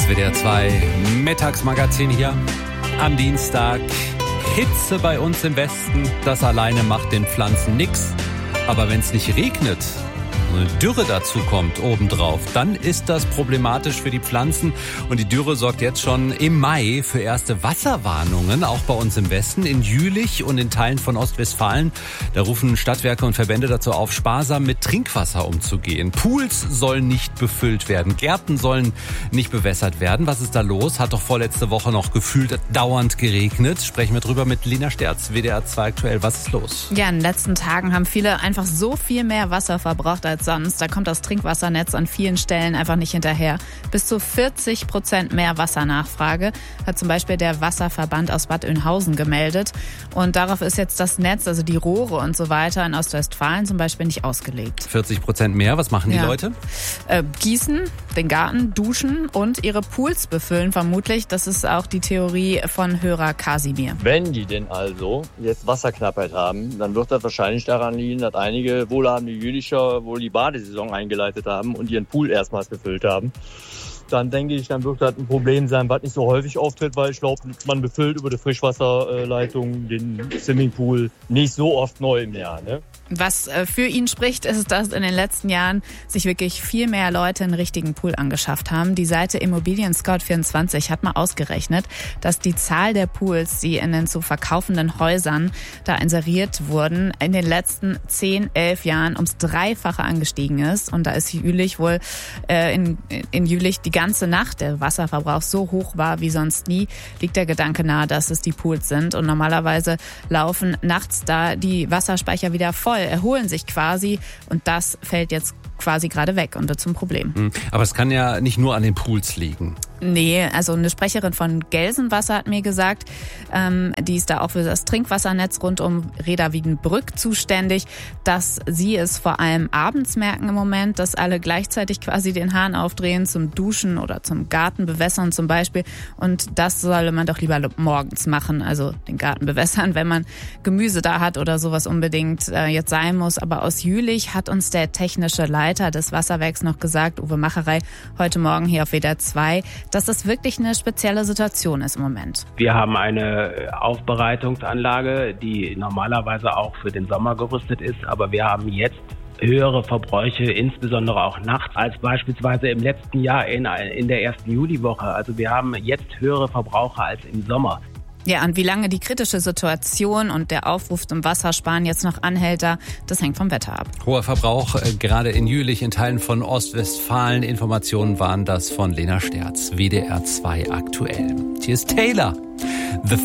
Das WDR 2 Mittagsmagazin hier am Dienstag. Hitze bei uns im Westen, das alleine macht den Pflanzen nix. Aber wenn es nicht regnet, eine Dürre dazu kommt obendrauf, dann ist das problematisch für die Pflanzen. Und die Dürre sorgt jetzt schon im Mai für erste Wasserwarnungen, auch bei uns im Westen, in Jülich und in Teilen von Ostwestfalen. Da rufen Stadtwerke und Verbände dazu auf, sparsam mit Trinkwasser umzugehen. Pools sollen nicht befüllt werden, Gärten sollen nicht bewässert werden. Was ist da los? Hat doch vorletzte Woche noch gefühlt dauernd geregnet. Sprechen wir drüber mit Lena Sterz, WDR 2 aktuell. Was ist los? Ja, in den letzten Tagen haben viele einfach so viel mehr Wasser verbraucht als sonst. Da kommt das Trinkwassernetz an vielen Stellen einfach nicht hinterher. Bis zu 40% mehr Wassernachfrage hat zum Beispiel der Wasserverband aus Bad Oeynhausen gemeldet. Und darauf ist jetzt das Netz, also die Rohre und so weiter in Ostwestfalen zum Beispiel nicht ausgelegt. 40% mehr, was machen die Leute? Gießen, den Garten, duschen und ihre Pools befüllen vermutlich. Das ist auch die Theorie von Hörer Kasimir. Wenn die denn also jetzt Wasserknappheit haben, dann wird das wahrscheinlich daran liegen, dass einige wohlhabende Jülicher wohl die Badesaison eingeleitet haben und ihren Pool erstmals befüllt haben. Dann denke ich, dann wird das ein Problem sein, was nicht so häufig auftritt, weil ich glaube, man befüllt über die Frischwasserleitung den Swimmingpool nicht so oft neu im Jahr, ne? Was für ihn spricht, ist, dass in den letzten Jahren sich wirklich viel mehr Leute einen richtigen Pool angeschafft haben. Die Seite Immobilien Scout24 hat mal ausgerechnet, dass die Zahl der Pools, die in den zu verkaufenden Häusern da inseriert wurden, in den letzten 10, 11 Jahren ums Dreifache angestiegen ist. Und da ist Jülich wohl in Jülich die ganze Nacht der Wasserverbrauch so hoch war wie sonst nie, liegt der Gedanke nahe, dass es die Pools sind. Und normalerweise laufen nachts da die Wasserspeicher wieder voll, erholen sich quasi und das fällt jetzt quasi gerade weg und wird zum Problem. Aber es kann ja nicht nur an den Pools liegen. Nee, also eine Sprecherin von Gelsenwasser hat mir gesagt, die ist da auch für das Trinkwassernetz rund um Reda-Wiedenbrück zuständig, dass sie es vor allem abends merken im Moment, dass alle gleichzeitig quasi den Hahn aufdrehen zum Duschen oder zum Garten bewässern zum Beispiel. Und das solle man doch lieber morgens machen, also den Garten bewässern, wenn man Gemüse da hat oder sowas unbedingt jetzt sein muss. Aber aus Jülich hat uns der technische Leiter des Wasserwerks noch gesagt, Uwe Macherei, heute Morgen hier auf WDR 2, dass das wirklich eine spezielle Situation ist im Moment. Wir haben eine Aufbereitungsanlage, die normalerweise auch für den Sommer gerüstet ist, aber wir haben jetzt höhere Verbräuche, insbesondere auch nachts, als beispielsweise im letzten Jahr in der ersten Juliwoche. Also wir haben jetzt höhere Verbraucher als im Sommer. Ja, und wie lange die kritische Situation und der Aufruf zum Wassersparen jetzt noch anhält, das hängt vom Wetter ab. Hoher Verbrauch, gerade in Jülich, in Teilen von Ostwestfalen. Informationen waren das von Lena Sterz, WDR 2 aktuell. Hier ist Taylor.